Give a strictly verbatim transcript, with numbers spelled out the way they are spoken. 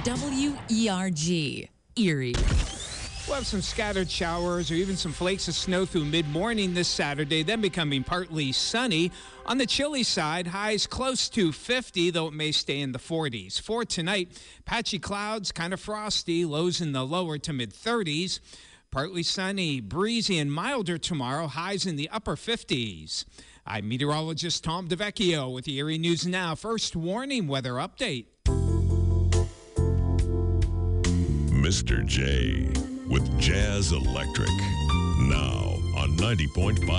W E R G, Erie. We'll have some scattered showers or even some flakes of snow through mid-morning this Saturday, then becoming partly sunny. On the chilly side, highs close to fifty, though it may stay in the forties. For tonight, patchy clouds, kind of frosty, lows in the lower to mid-thirties. Partly sunny, breezy, and milder tomorrow, highs in the upper fifties. I'm meteorologist Tom DeVecchio with the Erie News Now First Warning Weather Update. Mister J with Jazz Electric, now on ninety point five.